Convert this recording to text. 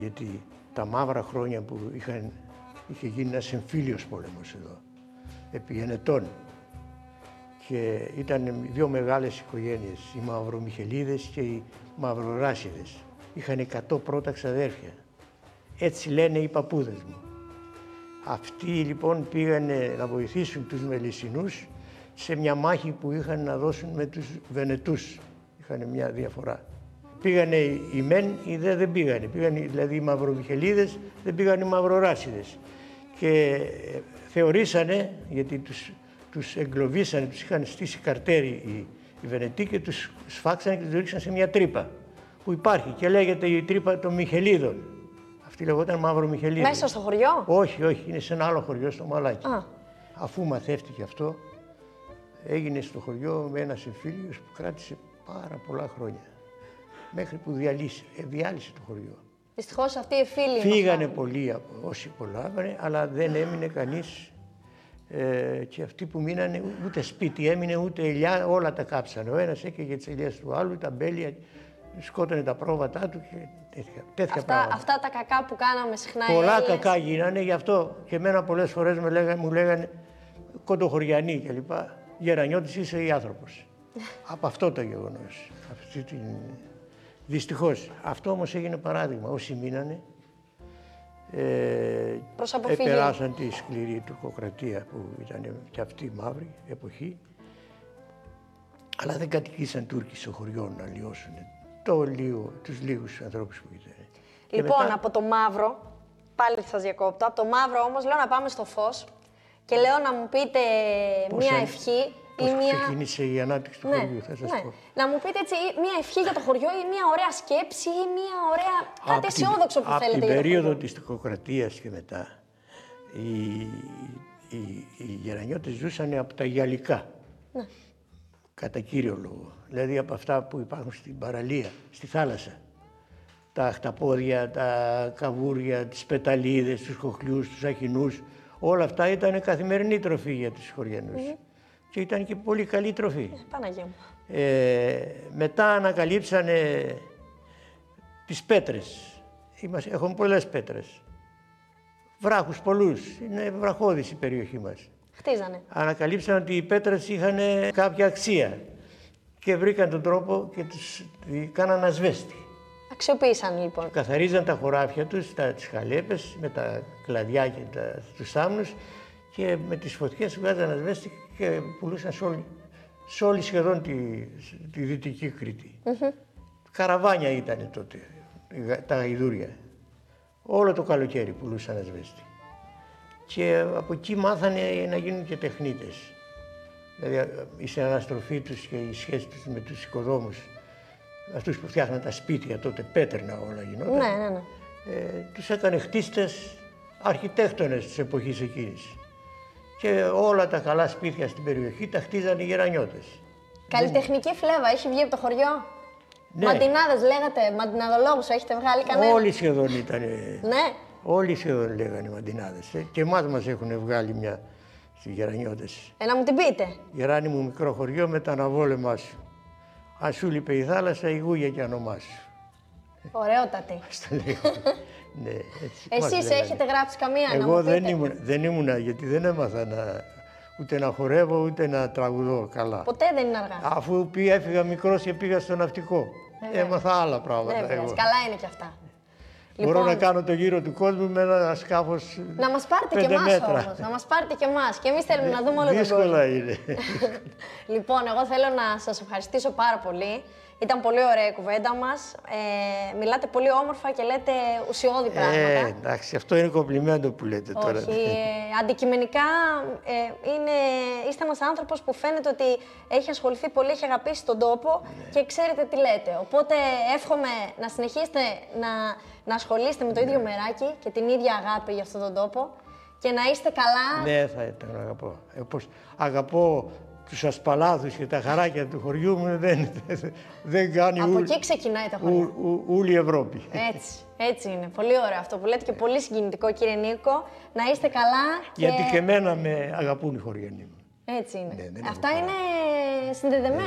Γιατί τα μαύρα χρόνια που είχε γίνει ένας εμφύλιος πόλεμος εδώ, επί ενετών, και ήταν δύο μεγάλες οικογένειες, οι Μαυρομιχελίδες και οι Μαυροράσιδες. Είχαν 100 πρώτα ξαδέρφια. Έτσι λένε οι παππούδες μου. Αυτοί λοιπόν πήγανε να βοηθήσουν τους Μελισσινούς σε μια μάχη που είχαν να δώσουν με τους Βενετούς. Είχαν μια διαφορά. Πήγανε οι μεν, οι δε δεν πήγανε. Πήγανε δηλαδή οι Μαυρομιχελίδες, δεν πήγανε οι Μαυροράσιδες. Και θεωρήσανε, γιατί τους εγκλωβίσανε, τους είχαν στήσει καρτέρι οι Βενετοί και τους σφάξανε και τους ρίξαν σε μια τρύπα που υπάρχει και λέγεται η τρύπα των Μιχελίδων. Αυτή λεγόταν Μαυρομιχελίδες. Μέσα στο χωριό? Όχι, όχι, είναι σε ένα άλλο χωριό στο Μαλάκι. Α. Αφού μαθεύτηκε αυτό, έγινε στο χωριό με ένας εμφύλιος που κράτησε πάρα πολλά χρόνια. Μέχρι που διάλυσε το χωριό. Δυστυχώς αυτοί οι εμφύλοι. Φύγανε πολλοί όσοι προλάβανε, αλλά δεν έμεινε κανείς. Και αυτοί που μείνανε, ούτε σπίτι έμεινε, ούτε ελιά, όλα τα κάψανε. Ο ένας έκαιγε τις ελιές του άλλου, τα μπέλια, σκότωνε τα πρόβατά του και τέτοια πράγματα. Αυτά τα κακά που κάναμε συχνά. Πολλά κακά γίνανε, γι' αυτό και εμένα πολλές φορές μου λέγανε κοντοχωριανοί κλπ. Γερανιώτης είσαι ή άνθρωπος. Από αυτό το γεγονός. Δυστυχώς. Αυτό όμως έγινε παράδειγμα. Όσοι μείνανε, επεράσαν τη σκληρή τουρκοκρατία που ήταν και αυτή μαύρη εποχή, αλλά δεν κατοικήσαν Τούρκοι στο χωριό να λιώσουν τους λίγους ανθρώπους που ήταν. Λοιπόν, μετά... από το μαύρο, πάλι σας διακόπτω, από το μαύρο όμως λέω να πάμε στο φως και λέω να μου πείτε μία ευχή. Πώς ξεκίνησε η ανάπτυξη του χωριού, θα σας πω. Να μου πείτε έτσι μία ευχή για το χωριό ή μία ωραία σκέψη ή μία ωραία κάτι αισιόδοξο που θέλετε. Από την περίοδο της τουρκοκρατίας και μετά, οι Γερανιώτες ζούσαν από τα γυαλικά, κατά κύριο λόγο. Δηλαδή από αυτά που υπάρχουν στην παραλία, στη θάλασσα. Τα αχταπόδια, τα καβούρια, τις πεταλίδες, τους χοχλιούς, τους αχινούς, όλα αυτά ήταν καθημερινή τροφή για τους χωριανούς. Και ήταν και πολύ καλή τροφή. Παναγία μου. Μετά ανακαλύψανε τις πέτρες. Έχουμε πολλές πέτρες. Βράχους πολλούς. Είναι βραχώδης η περιοχή μας. Χτίζανε. Ανακαλύψαν ότι οι πέτρες είχαν κάποια αξία και βρήκαν τον τρόπο και τους κάναν ασβέστη. Αξιοποίησαν λοιπόν. Καθαρίζαν τα χωράφια τους, τις χαλέπες με τα κλαδιά και τους θάμνους και με τις φωτιές βγάζαν ασβέστη και πουλούσαν σε όλη σχεδόν τη Δυτική Κρήτη. Καραβάνια ήταν τότε τα γαϊδούρια. Όλο το καλοκαίρι πουλούσαν ασβέστη. Και από εκεί μάθανε να γίνουν και τεχνίτες. Δηλαδή η συναναστροφή τους και η σχέση τους με τους οικοδόμους, αυτούς που φτιάχναν τα σπίτια τότε, πέτρινα όλα γινόταν. Ναι. Τους έκανε χτίστες, αρχιτέκτονες της εποχής εκείνης. Και όλα τα καλά σπίτια στην περιοχή τα χτίζανε οι Γερανιώτες. Καλλιτεχνική φλέβα, έχει βγει από το χωριό. Ναι. Μαντινάδες λέγατε, μαντιναδολόγους έχετε βγάλει κανένα? Όλοι σχεδόν ήταν. Ναι. Όλοι σχεδόν λέγανε μαντινάδες. Και εμάς μας έχουν βγάλει μια στις Γερανιώτες. Να μου την πείτε. Γεράνη μου, μικρό χωριό με τα αναβόλεμά σου. Αν σου λείπε η θάλασσα, η γούγια και όνομά σου. Ωραιότατη. Ναι, εσείς έχετε γράψει καμία? Εγώ δεν ήμουνα, γιατί δεν έμαθα ούτε να χορεύω ούτε να τραγουδώ καλά. Ποτέ δεν είναι αργά. Αφού έφυγα μικρός και πήγα στο ναυτικό. Έμαθα άλλα πράγματα. Καλά είναι και αυτά. Μπορώ να κάνω το γύρο του κόσμου με ένα σκάφος 5 μέτρα. Να μας πάρετε και εμάς όμως, να μας πάρετε και εμάς. Και εμείς θέλουμε να δούμε όλο τον κόσμο. Δύσκολα είναι. Λοιπόν, εγώ θέλω να σας ευχαριστήσω πάρα πολύ. Ήταν πολύ ωραία η κουβέντα μας. Μιλάτε πολύ όμορφα και λέτε ουσιώδη πράγματα. Εντάξει, αυτό είναι κομπλιμέντο που λέτε τώρα. Όχι, αντικειμενικά είστε ένας άνθρωπος που φαίνεται ότι έχει ασχοληθεί πολύ, έχει αγαπήσει τον τόπο και ξέρετε τι λέτε. Οπότε εύχομαι να συνεχίσετε να ασχολείστε με το ίδιο μεράκι και την ίδια αγάπη για αυτόν τον τόπο και να είστε καλά. Ναι, θα τον αγαπώ. Όπως αγαπώ τους ασπαλάθους και τα χαράκια του χωριού μου, δεν κάνει από εκεί ξεκινάει το χωριό. Όλη η Ευρώπη. Έτσι είναι. Πολύ ωραίο αυτό που λέτε και πολύ συγκινητικό, κύριε Νίκο. Να είστε καλά. Γιατί και εμένα με αγαπούν οι χωριανοί μου. Έτσι είναι. Αυτά είναι συνδεδεμένα.